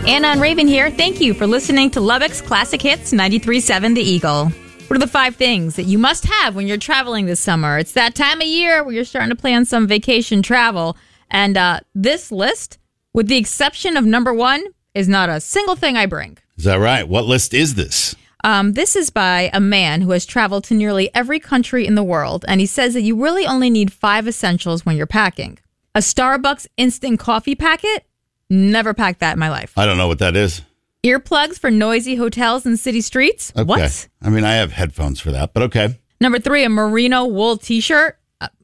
Anna and Raven here. Thank you for listening to Lubbock's Classic Hits 93.7 The Eagle. What are the 5 things that you must have when you're traveling this summer? It's that time of year where you're starting to plan some vacation travel. And this list, with the exception of number 1, is not a single thing I bring. Is that right? What list is this? This is by a man who has traveled to nearly every country in the world. And he says that you really only need 5 essentials when you're packing. A Starbucks instant coffee packet? Never packed that in my life. I don't know what that is. Earplugs for noisy hotels and city streets? Okay. What? I mean, I have headphones for that, but okay. Number 3, a merino wool t-shirt.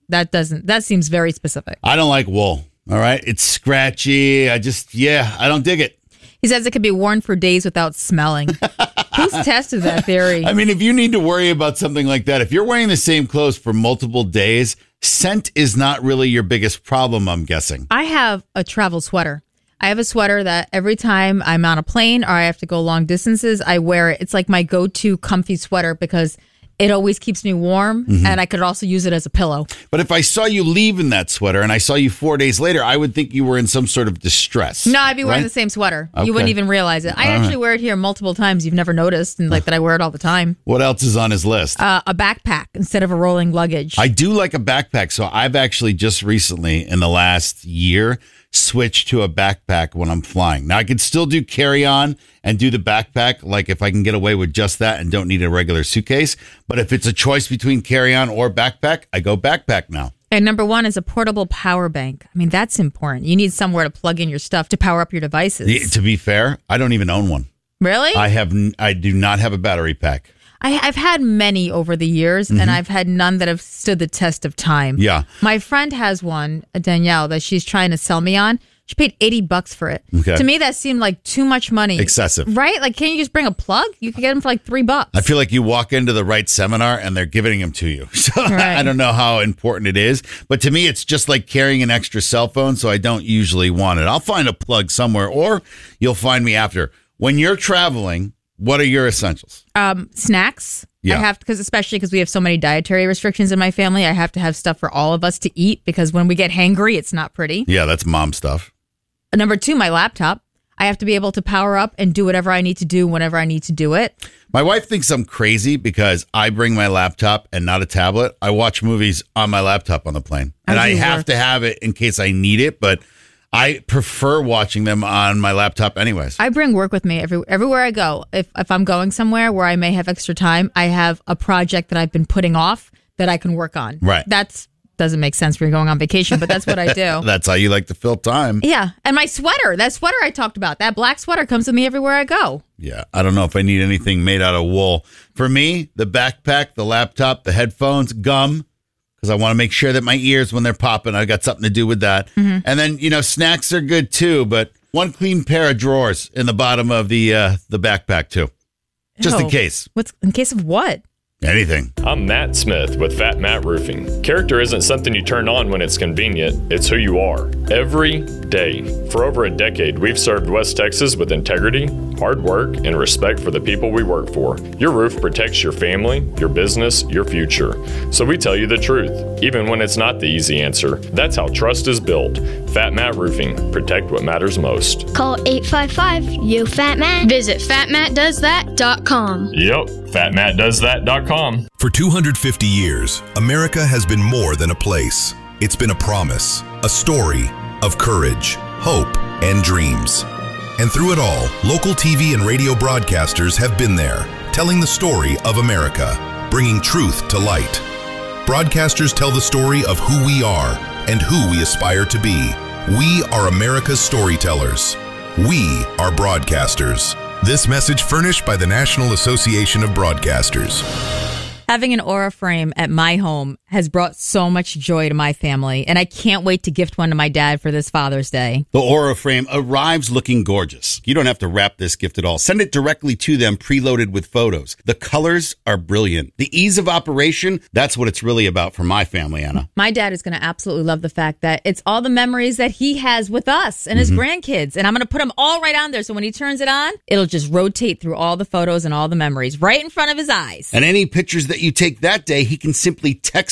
That seems very specific. I don't like wool. All right. It's scratchy. I don't dig it. He says it could be worn for days without smelling. Who's tested that theory? I mean, if you need to worry about something like that, if you're wearing the same clothes for multiple days, scent is not really your biggest problem, I'm guessing. I have a travel sweater. I have a sweater that every time I'm on a plane or I have to go long distances, I wear it. It's like my go-to comfy sweater because it always keeps me warm, and I could also use it as a pillow. But if I saw you leave in that sweater and I saw you 4 days later, I would think you were in some sort of distress. No, I'd be wearing the same sweater. Okay. You wouldn't even realize it. I actually wear it here multiple times. You've never noticed, and like that I wear it all the time. What else is on his list? A backpack instead of a rolling luggage. I do like a backpack. So I've actually just recently, in the last year, switch to a backpack when I'm flying. Now, I could still do carry-on and do the backpack, like if I can get away with just that and don't need a regular suitcase. But if it's a choice between carry-on or backpack, I go backpack now. And number 1 is a portable power bank. I mean, that's important. You need somewhere to plug in your stuff to power up your devices. To be fair, I don't even own one. Really? I do not have a battery pack. I've had many over the years, and I've had none that have stood the test of time. Yeah. My friend has one, Danielle, that she's trying to sell me on. She paid $80 for it. Okay. To me, that seemed like too much money. Excessive. Right? Like, can't you just bring a plug? You could get them for like $3. I feel like you walk into the right seminar and they're giving them to you. So Right. I don't know how important it is. But to me, it's just like carrying an extra cell phone, so I don't usually want it. I'll find a plug somewhere, or you'll find me after. When you're traveling, what are your essentials? Snacks. Yeah. I have to, especially because we have so many dietary restrictions in my family. I have to have stuff for all of us to eat because when we get hangry, it's not pretty. Yeah, that's mom stuff. Number 2, my laptop. I have to be able to power up and do whatever I need to do whenever I need to do it. My wife thinks I'm crazy because I bring my laptop and not a tablet. I watch movies on my laptop on the plane. And I have to have it in case I need it, but I prefer watching them on my laptop anyways. I bring work with me everywhere I go. If I'm going somewhere where I may have extra time, I have a project that I've been putting off that I can work on. Right. That doesn't make sense when you're going on vacation, but that's what I do. That's how you like to fill time. Yeah. And my sweater, that sweater I talked about, that black sweater comes with me everywhere I go. Yeah, I don't know if I need anything made out of wool. For me, the backpack, the laptop, the headphones, gum, because I want to make sure that my ears, when they're popping, I got something to do with that. And then, snacks are good too, but one clean pair of drawers in the bottom of the backpack too, just in case. What's in case of what? Anything. I'm Matt Smith with Fat Matt Roofing. Character isn't something you turn on when it's convenient, it's who you are. Every day. For over a decade, we've served West Texas with integrity, hard work, and respect for the people we work for. Your roof protects your family, your business, your future. So we tell you the truth, even when it's not the easy answer. That's how trust is built. Fat Matt Roofing. Protect what matters most. Call 855-YO-FAT-MAT. Visit fatmattdoesthat.com. Yep, fatmattdoesthat.com. For 250 years, America has been more than a place. It's been a promise, a story of courage, hope, and dreams. And through it all, local TV and radio broadcasters have been there, telling the story of America, bringing truth to light. Broadcasters tell the story of who we are and who we aspire to be. We are America's storytellers. We are broadcasters. This message furnished by the National Association of Broadcasters. Having an Aura frame at my home has brought so much joy to my family, and I can't wait to gift one to my dad for this Father's Day. The Aura frame arrives looking gorgeous. You don't have to wrap this gift at all. Send it directly to them, preloaded with photos. The colors are brilliant. The ease of operation, that's what it's really about for my family, Anna. My dad is going to absolutely love the fact that it's all the memories that he has with us and his grandkids, and I'm going to put them all right on there, so when he turns it on, it'll just rotate through all the photos and all the memories right in front of his eyes. And any pictures that you take that day, he can simply text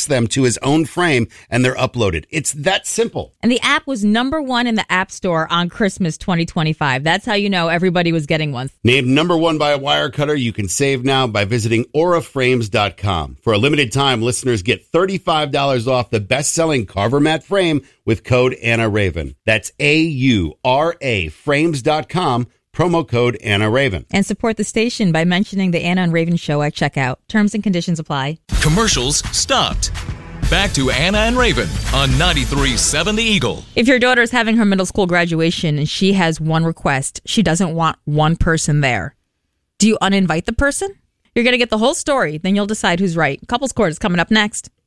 them to his own frame and they're uploaded. It's that simple. And the app was #1 in the App Store on Christmas 2025. That's how you know everybody was getting one. Named #1 by Wirecutter, you can save now by visiting auraframes.com. For a limited time, listeners get $35 off the best-selling Carver Mat frame with code Anna Raven. That's AURA frames.com. Promo code Anna Raven. And support the station by mentioning the Anna and Raven show at checkout. Terms and conditions apply. Commercials stopped. Back to Anna and Raven on 93.7 The Eagle. If your daughter is having her middle school graduation and she has one request, she doesn't want one person there, do you uninvite the person? You're going to get the whole story, then you'll decide who's right. Couples Court is coming up next.